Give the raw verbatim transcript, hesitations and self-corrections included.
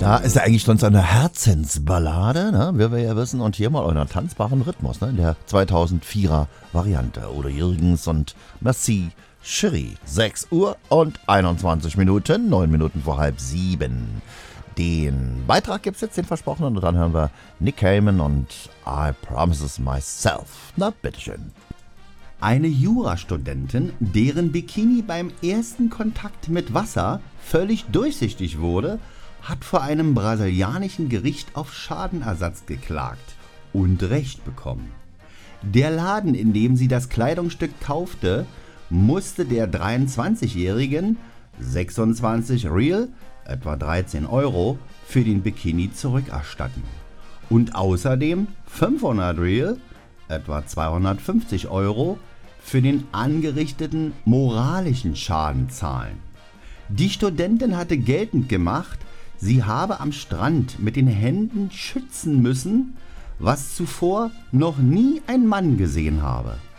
Da ist ja eigentlich schon so eine Herzensballade, ne, wie wir ja wissen. Und hier mal euren tanzbaren Rhythmus, ne, in der zweitausendvierer Variante. Oder Jürgens und Merci Cherie. sechs Uhr und einundzwanzig Minuten, neun Minuten vor halb sieben. Den Beitrag gibt's jetzt, den versprochenen. Und dann hören wir Nick Cayman und I Promises Myself. Na, bitteschön. Eine Jurastudentin, deren Bikini beim ersten Kontakt mit Wasser völlig durchsichtig wurde, hat vor einem brasilianischen Gericht auf Schadenersatz geklagt und Recht bekommen. Der Laden, in dem sie das Kleidungsstück kaufte, musste der dreiundzwanzigjährigen sechsundzwanzig Real, etwa dreizehn Euro, für den Bikini zurückerstatten. Und außerdem fünfhundert Real, etwa zweihundertfünfzig Euro, für den angerichteten moralischen Schaden zahlen. Die Studentin hatte geltend gemacht, sie habe am Strand mit den Händen schützen müssen, was zuvor noch nie ein Mann gesehen habe.